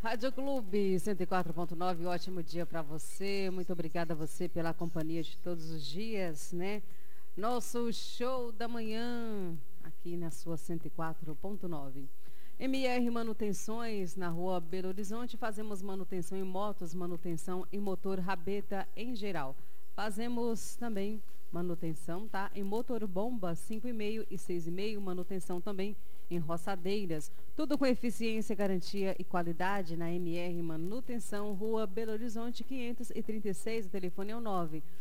Rádio Clube 104.9, ótimo dia para você. Muito obrigada a você pela companhia de todos os dias, né? Nosso show da manhã aqui na sua 104.9. MR Manutenções, na rua Belo Horizonte, fazemos manutenção em motos, manutenção em motor rabeta em geral. Fazemos também manutenção, tá? Em motor bomba 5,5 e 6,5, manutenção também em roçadeiras. Tudo com eficiência, garantia e qualidade na MR Manutenção, rua Belo Horizonte 536, o telefone é o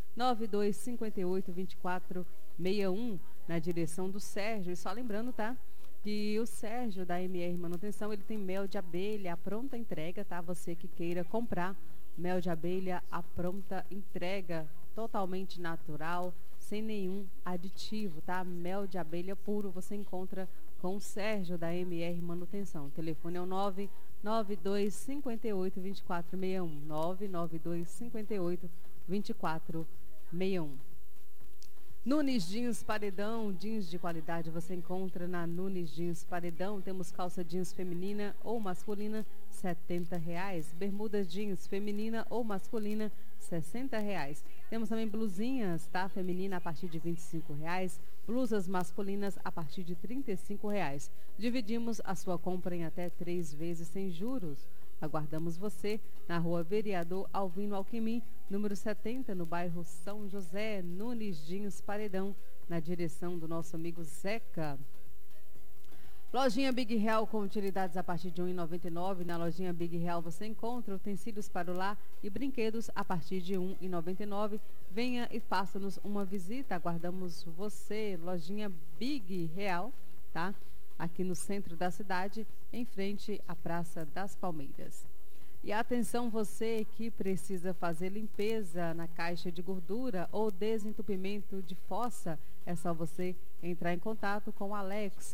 992582461, na direção do Sérgio. E só lembrando, tá? Que o Sérgio da MR Manutenção, ele tem mel de abelha à pronta entrega, tá? Você que queira comprar mel de abelha à pronta entrega, totalmente natural, sem nenhum aditivo, tá? Mel de abelha puro você encontra com o Sérgio da MR Manutenção. O telefone é o 992582461, 992582461. Nunes Jeans Paredão, jeans de qualidade você encontra na Nunes Jeans Paredão. Temos calça jeans feminina ou masculina, R$70. Bermudas jeans feminina ou masculina, R$60. Temos também blusinhas, tá? Feminina a partir de R$25. Blusas masculinas a partir de R$35. Dividimos a sua compra em até 3 vezes sem juros. Aguardamos você na rua Vereador Alvino Alquimim, número 70, no bairro São José. Nunes Jeans Paredão, na direção do nosso amigo Zeca. Lojinha Big Real com utilidades a partir de R$ 1,99. Na lojinha Big Real você encontra utensílios para o lar e brinquedos a partir de R$ 1,99. Venha e faça-nos uma visita. Aguardamos você. Lojinha Big Real, tá? Aqui no centro da cidade, em frente à Praça das Palmeiras. E atenção você que precisa fazer limpeza na caixa de gordura ou desentupimento de fossa, é só você entrar em contato com o Alex,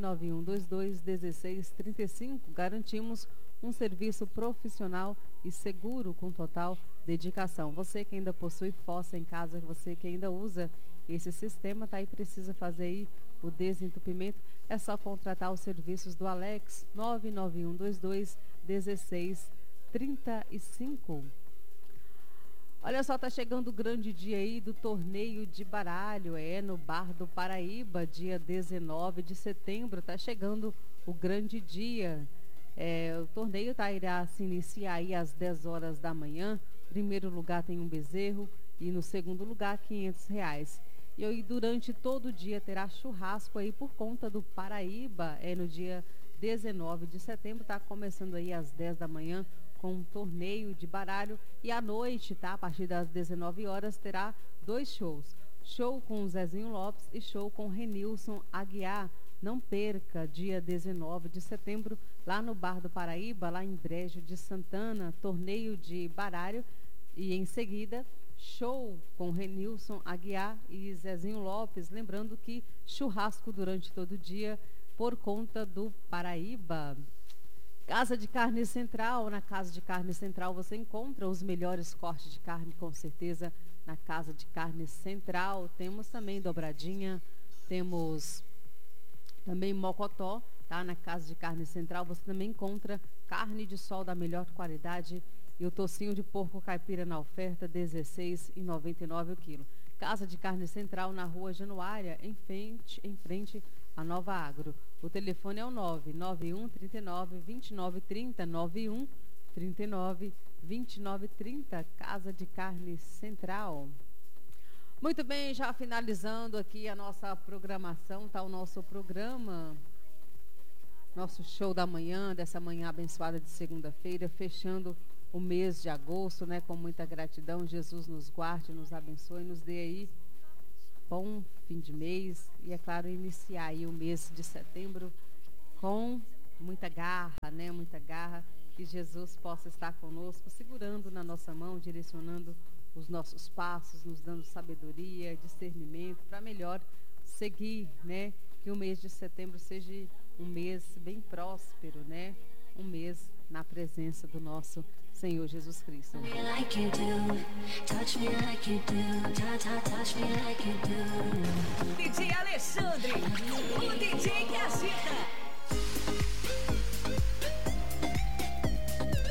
991221635. Garantimos um serviço profissional e seguro com total dedicação. Você que ainda possui fossa em casa, você que ainda usa esse sistema, tá aí, precisa fazer aí o desentupimento, é só contratar os serviços do Alex, 991221635. Olha só, tá chegando o grande dia aí do torneio de baralho, no Bar do Paraíba, dia 19 de setembro, tá chegando o grande dia. O torneio irá se iniciar aí às 10 horas da manhã. Primeiro lugar tem um bezerro e no segundo lugar R$500. E aí, durante todo o dia terá churrasco aí por conta do Paraíba. No dia 19 de setembro, tá começando aí às 10 da manhã com um torneio de baralho. E à noite, tá? A partir das 19 horas, terá 2 shows. Show com o Zezinho Lopes e show com Renilson Aguiar. Não perca, dia 19 de setembro, lá no Bar do Paraíba, lá em Brejo de Santana, torneio de baralho. E em seguida, show com Renilson Aguiar e Zezinho Lopes. Lembrando que churrasco durante todo o dia por conta do Paraíba. Casa de Carne Central. Na Casa de Carne Central você encontra os melhores cortes de carne, com certeza, na Casa de Carne Central. Temos também dobradinha, temos também mocotó, tá? Na Casa de Carne Central você também encontra carne de sol da melhor qualidade e o tocinho de porco caipira na oferta, R$ 16,99 o quilo. Casa de Carne Central, na Rua Januária, em frente à Nova Agro. O telefone é o 991392930, 91392930, Casa de Carne Central. Muito bem, já finalizando aqui a nossa programação, tá? O nosso programa, nosso show da manhã, dessa manhã abençoada de segunda-feira, fechando o mês de agosto, né? Com muita gratidão. Jesus nos guarde, nos abençoe, nos dê aí bom fim de mês e, é claro, iniciar aí o mês de setembro com muita garra, né? Muita garra, que Jesus possa estar conosco, segurando na nossa mão, direcionando os nossos passos, nos dando sabedoria, discernimento para melhor seguir, né? Que o mês de setembro seja um mês bem próspero, né? Um mês na presença do nosso Senhor Jesus Cristo. DJ Alexandre, o DJ que agita.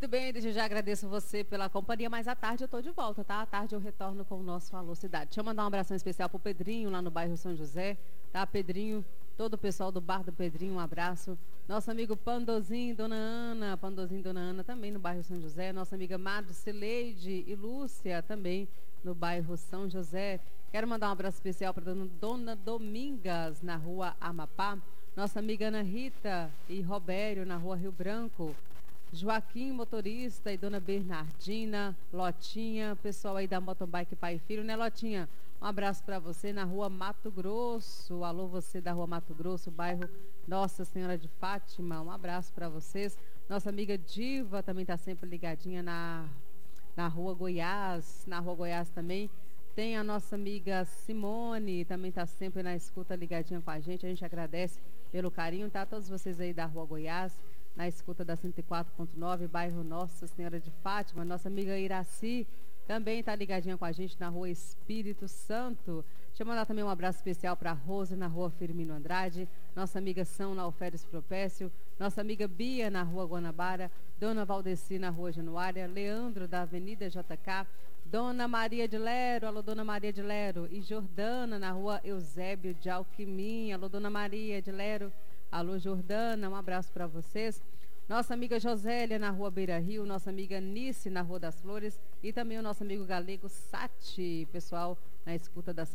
Muito bem, desde já agradeço você pela companhia, mas à tarde eu tô de volta, tá? À tarde eu retorno com o nosso Alô Cidade. Deixa eu mandar um abração especial pro Pedrinho, lá no bairro São José, tá? Pedrinho, todo o pessoal do Bar do Pedrinho, um abraço. Nosso amigo Pandozinho, Dona Ana, também no bairro São José. Nossa amiga Marcileide e Lúcia, também no bairro São José. Quero mandar um abraço especial para Dona Domingas, na rua Amapá. Nossa amiga Ana Rita e Robério, na rua Rio Branco. Joaquim, motorista, e Dona Bernardina, Lotinha, pessoal aí da Motobike Pai e Filho, né, Lotinha? Um abraço para você na rua Mato Grosso. Alô, você da rua Mato Grosso, bairro Nossa Senhora de Fátima. Um abraço para vocês. Nossa amiga Diva também está sempre ligadinha na rua Goiás. Na rua Goiás também. Tem a nossa amiga Simone, também está sempre na escuta ligadinha com a gente. A gente agradece pelo carinho, tá? Todos vocês aí da rua Goiás, na escuta da 104.9, bairro Nossa Senhora de Fátima. Nossa amiga Iraci também está ligadinha com a gente na rua Espírito Santo. Deixa eu mandar também um abraço especial para a Rose, na rua Firmino Andrade. Nossa amiga São, na Alferes Propécio. Nossa amiga Bia, na rua Guanabara. Dona Valdeci, na rua Januária. Leandro, da Avenida JK. Dona Maria de Lero, alô Dona Maria de Lero. E Jordana, na rua Eusébio de Alquimim. Alô Dona Maria de Lero. Alô Jordana, um abraço para vocês. Nossa amiga Josélia, na rua Beira Rio. Nossa amiga Nice, na rua das Flores. E também o nosso amigo galego Sati, pessoal, na escuta da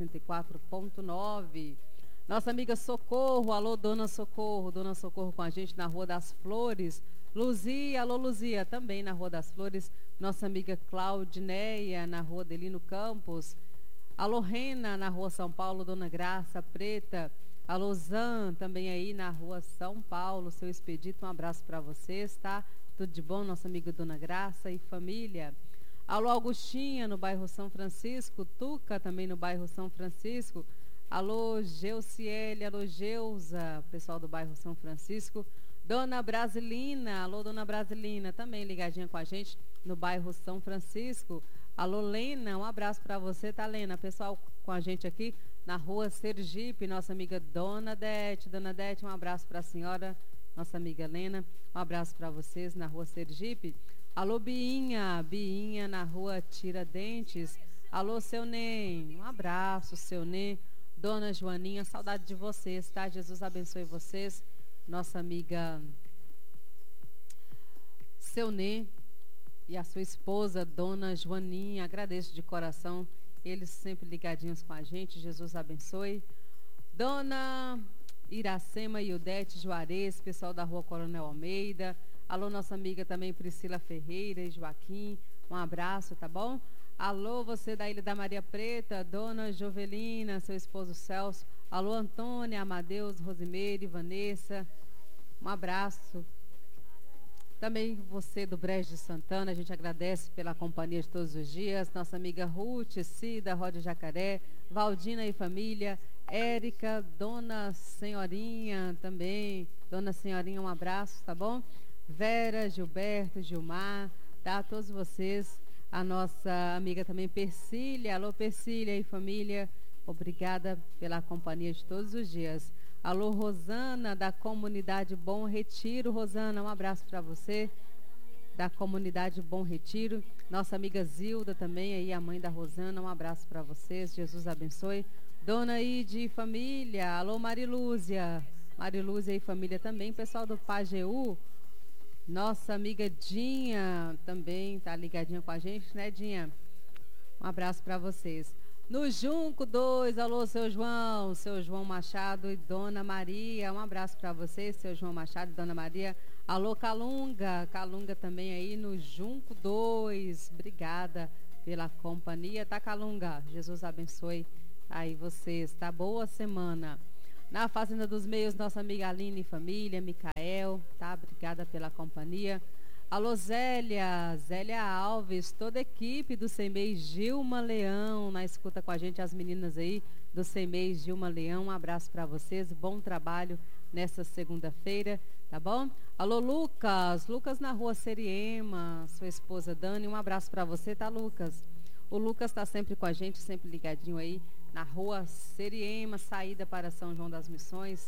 104.9. Nossa amiga Socorro, alô Dona Socorro com a gente na rua das Flores. Luzia, alô Luzia, também na rua das Flores. Nossa amiga Claudineia, na rua Delino Campos. Alô Rena, na rua São Paulo. Dona Graça Preta. Alô Zan, também aí na rua São Paulo. Seu Expedito, um abraço para vocês, tá? Tudo de bom, nossa amiga Dona Graça e família. Alô Augustinha, no bairro São Francisco. Tuca, também no bairro São Francisco. Alô Geuciele, alô Geusa, pessoal do bairro São Francisco. Dona Brasilina, alô Dona Brasilina, também ligadinha com a gente no bairro São Francisco. Alô Lena, um abraço para você, tá Lena? Pessoal com a gente aqui na rua Sergipe, nossa amiga Dona Dete. Dona Dete, um abraço para a senhora, nossa amiga Lena. Um abraço para vocês na rua Sergipe. Alô Biinha, Biinha na rua Tiradentes. Alô Seu Nem, um abraço, Seu Nem. Dona Joaninha, saudade de vocês, tá? Jesus abençoe vocês. Nossa amiga Seu Nê e a sua esposa, Dona Joaninha, agradeço de coração, eles sempre ligadinhos com a gente, Jesus abençoe. Dona Iracema e Udete Juarez, pessoal da rua Coronel Almeida. Alô, nossa amiga também Priscila Ferreira e Joaquim, um abraço, tá bom? Alô, você da Ilha da Maria Preta, Dona Jovelina, seu esposo Celso. Alô, Antônia, Amadeus, Rosimeire, Vanessa, um abraço. Também você do Brejo de Santana, a gente agradece pela companhia de todos os dias. Nossa amiga Ruth, Cida, Roda Jacaré, Valdina e família, Érica, Dona Senhorinha também. Dona Senhorinha, um abraço, tá bom? Vera, Gilberto, Gilmar, tá? Todos vocês. A nossa amiga também Persília, alô Persília e família, obrigada pela companhia de todos os dias. Alô Rosana, da comunidade Bom Retiro. Rosana, um abraço para você, da comunidade Bom Retiro. Nossa amiga Zilda também, aí a mãe da Rosana, um abraço para vocês, Jesus abençoe. Dona Ide e família, alô Marilúzia e família também, pessoal do Pajeú. Nossa amiga Dinha também tá ligadinha com a gente, né, Dinha? Um abraço para vocês. No Junco 2, alô, seu João Machado e Dona Maria. Um abraço para vocês, seu João Machado e Dona Maria. Alô, Calunga também aí no Junco 2. Obrigada pela companhia, tá, Calunga? Jesus abençoe aí vocês, tá? Boa semana. Na Fazenda dos Meios, nossa amiga Aline e família, Micael, tá? Obrigada pela companhia. Alô, Zélia Alves, toda a equipe do CEMEI Gilma Leão, na escuta com a gente, as meninas aí do CEMEI Gilma Leão, um abraço para vocês, bom trabalho nessa segunda-feira, tá bom? Alô, Lucas na rua Seriema, sua esposa Dani, um abraço para você, tá, Lucas? O Lucas está sempre com a gente, sempre ligadinho aí, na rua Seriema, saída para São João das Missões.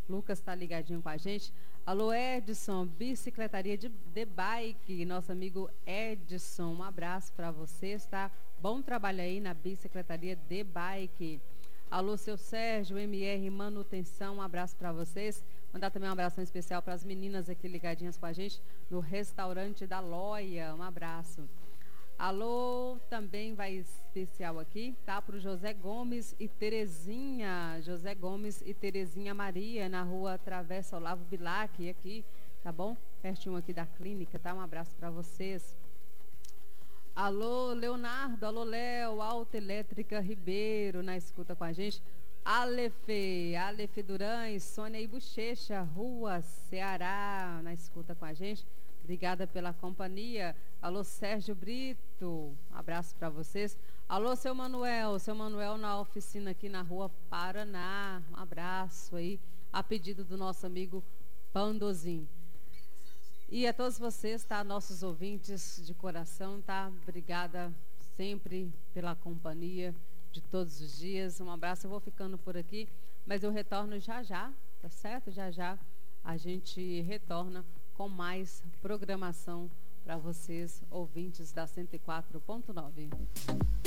Lucas tá ligadinho com a gente. Alô, Edson, bicicletaria de bike, nosso amigo Edson, um abraço para vocês, tá? Bom trabalho aí na bicicletaria de bike. Alô, seu Sérgio, MR Manutenção, um abraço para vocês. Mandar também um abração especial para as meninas aqui ligadinhas com a gente no restaurante da Loia, um abraço. Alô, também vai especial aqui, tá? Para o José Gomes e Terezinha. José Gomes e Terezinha Maria, na rua Travessa Olavo Bilac, aqui, tá bom? Pertinho aqui da clínica, tá? Um abraço para vocês. Alô, Leonardo, alô, Léo, Alta Elétrica Ribeiro, na escuta com a gente. Alefe Durães, Sônia e Bochecha, Rua Ceará, na escuta com a gente. Obrigada pela companhia. Alô, Sérgio Brito, abraço para vocês. Alô, seu Manuel na oficina aqui na Rua Paraná, um abraço aí, a pedido do nosso amigo Pandozin. E a todos vocês, tá? Nossos ouvintes de coração, tá? Obrigada sempre pela companhia de todos os dias. Um abraço, eu vou ficando por aqui, mas eu retorno já, tá certo? Já a gente retorna com mais programação para vocês, ouvintes da 104.9.